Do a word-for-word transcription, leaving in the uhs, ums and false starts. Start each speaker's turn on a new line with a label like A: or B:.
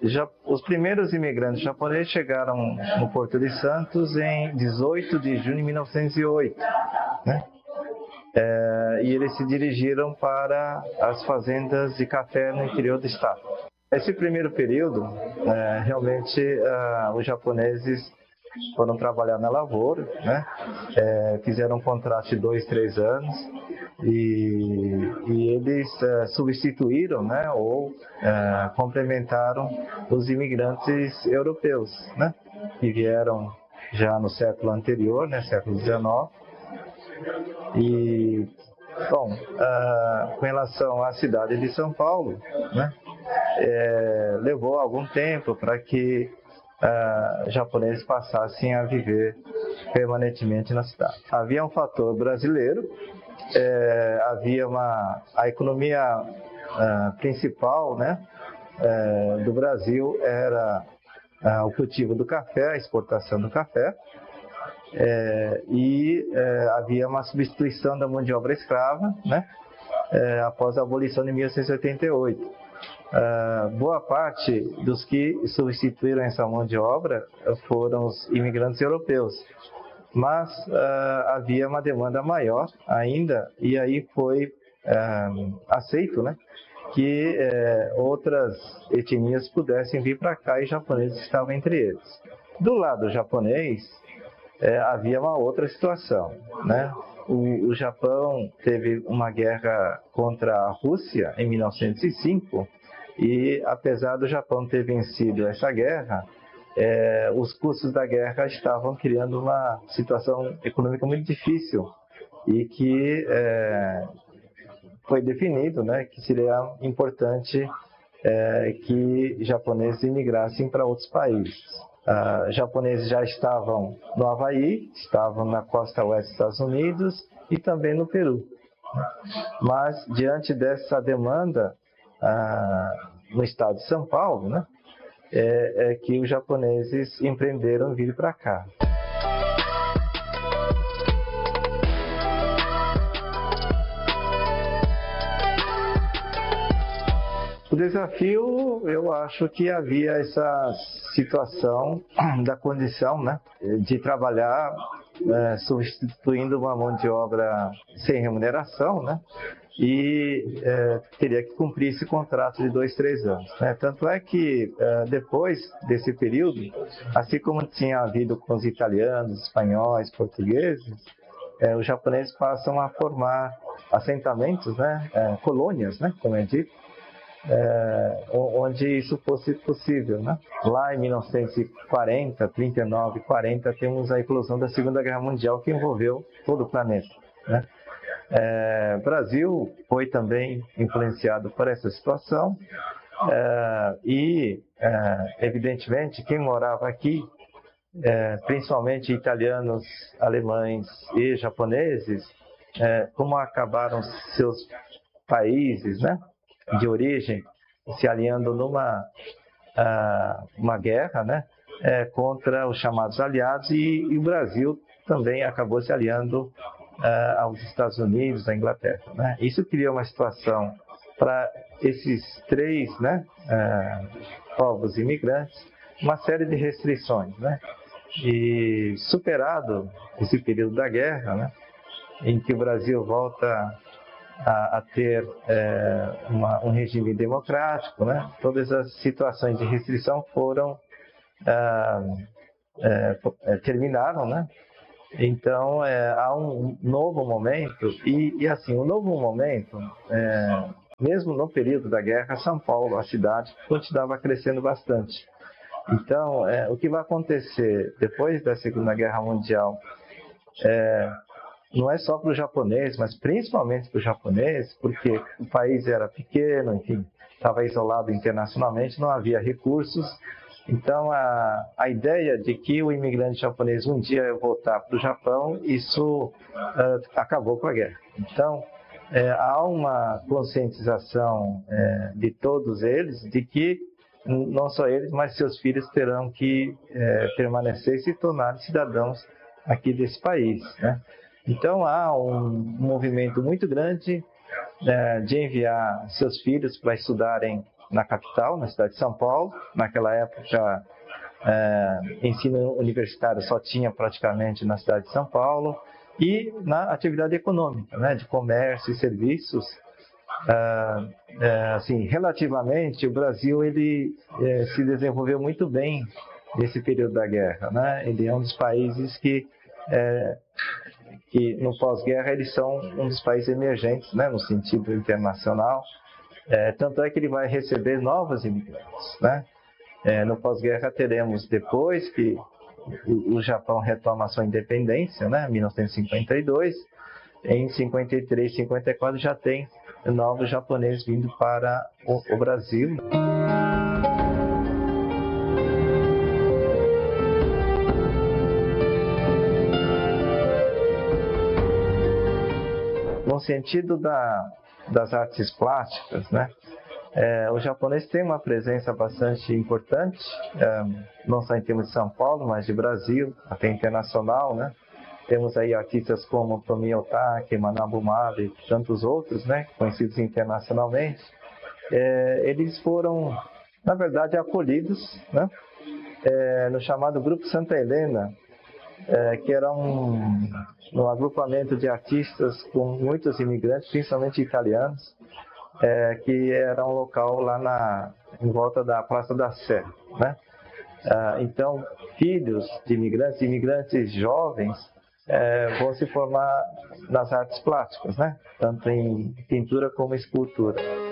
A: já, os primeiros imigrantes japoneses chegaram no Porto de Santos em dezoito de junho de mil novecentos e oito, né? É, e eles se dirigiram para as fazendas de café no interior do estado. Esse primeiro período, é, realmente, é, os japoneses foram trabalhar na lavoura, né? É, fizeram um contrato de dois, três anos e, e eles é, substituíram, né? Ou é, complementaram os imigrantes europeus, né? Que vieram já no século anterior, né? Século dezenove. E, bom, uh, com relação à cidade de São Paulo, né, é, levou algum tempo para que uh, japoneses passassem a viver permanentemente na cidade. Havia um fator brasileiro, é, havia uma, a economia uh, principal, né, é, do Brasil era uh, o cultivo do café, a exportação do café. É, e é, havia uma substituição da mão de obra escrava, né, é, após a abolição de mil oitocentos e oitenta e oito. É, boa parte dos que substituíram essa mão de obra foram os imigrantes europeus, mas é, havia uma demanda maior ainda, e aí foi é, aceito, né, que é, outras etnias pudessem vir para cá, e japoneses estavam entre eles. Do lado japonês, É, havia uma outra situação, né? O, o Japão teve uma guerra contra a Rússia em mil novecentos e cinco e, apesar do Japão ter vencido essa guerra, é, os custos da guerra estavam criando uma situação econômica muito difícil e que é, foi definido, né, que seria importante é, que japoneses imigrassem para outros países. Uh, japoneses já estavam no Havaí, estavam na costa oeste dos Estados Unidos e também no Peru. Mas, diante dessa demanda uh, no estado de São Paulo, né, é, é que os japoneses empreenderam vir para cá. O desafio, eu acho que havia essa situação da condição, né, de trabalhar é, substituindo uma mão de obra sem remuneração, né, e é, teria que cumprir esse contrato de dois, três anos. Né. Tanto é que é, depois desse período, assim como tinha havido com os italianos, espanhóis, portugueses, é, os japoneses passam a formar assentamentos, né, é, colônias, né, como é dito, É, onde isso fosse possível, né? Lá em mil novecentos e quarenta, trinta e nove, quarenta, temos a eclosão da Segunda Guerra Mundial, que envolveu todo o planeta, né? É, Brasil foi também influenciado por essa situação é, e, é, evidentemente, quem morava aqui, é, principalmente italianos, alemães e japoneses, é, como acabaram seus países, né, de origem, se alinhando numa uh, uma guerra, né, é, contra os chamados aliados, e, e o Brasil também acabou se aliando uh, aos Estados Unidos, à Inglaterra, né. Isso cria uma situação para esses três, né, uh, povos imigrantes, uma série de restrições, né, e superado esse período da guerra, né, em que o Brasil volta A, a ter é, uma, um regime democrático, né? Todas as situações de restrição foram ah, é, é, terminaram, né? Então é, há um novo momento e, e assim, um novo momento, é, mesmo no período da guerra, São Paulo, a cidade, continuava crescendo bastante. Então, é, o que vai acontecer depois da Segunda Guerra Mundial é, não é só para o japonês, mas principalmente para o japonês, porque o país era pequeno, enfim, estava isolado internacionalmente, não havia recursos. Então, a, a ideia de que o imigrante japonês um dia ia voltar para o Japão, isso uh, acabou com a guerra. Então, é, há uma conscientização é, de todos eles de que não só eles, mas seus filhos terão que é, permanecer e se tornar cidadãos aqui desse país, né? Então há um movimento muito grande é, de enviar seus filhos para estudarem na capital, na cidade de São Paulo. Naquela época, é, ensino universitário só tinha praticamente na cidade de São Paulo. E na atividade econômica, né, de comércio e serviços, ah, é, assim, relativamente, o Brasil ele é, se desenvolveu muito bem nesse período da guerra, né? Ele é um dos países que, é, que no pós-guerra, eles são um dos países emergentes, né, no sentido internacional. É, tanto é que ele vai receber novos imigrantes, né? É, no pós-guerra teremos, depois que o Japão retoma a sua independência, né, em mil novecentos e cinquenta e dois, em cinquenta e três, cinquenta e quatro já tem novos japoneses vindo para o, o Brasil. No sentido da, das artes plásticas, né, É, o japonês tem uma presença bastante importante, é, não só em termos de São Paulo, mas de Brasil, até internacional, né? Temos aí artistas como Tomie Otake, Manabu Mabe e tantos outros, né, conhecidos internacionalmente. É, eles foram, na verdade, acolhidos, né, é, no chamado Grupo Santa Helena, é, que era um, um agrupamento de artistas com muitos imigrantes, principalmente italianos, É, que era um local lá na, em volta da Praça da Sé, né? Ah, então, filhos de imigrantes, imigrantes jovens, é, vão se formar nas artes plásticas, né? Tanto em pintura como escultura.